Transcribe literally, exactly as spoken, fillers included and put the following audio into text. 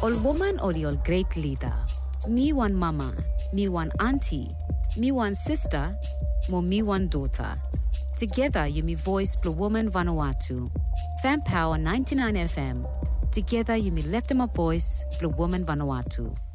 Ol woman oli ol great leader. Me one mama, me one auntie, me one sister, mo me one daughter. Together you me voice Blue Woman Vanuatu. Fan Power ninety-nine F M. Together you me left in my voice Blue Woman Vanuatu.